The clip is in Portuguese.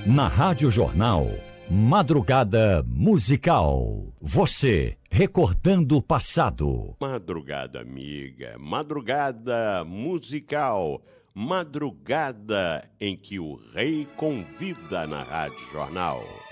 Na Rádio Jornal, Madrugada Musical. Você recordando o passado. Madrugada amiga, madrugada musical, madrugada em que o rei convida na Rádio Jornal.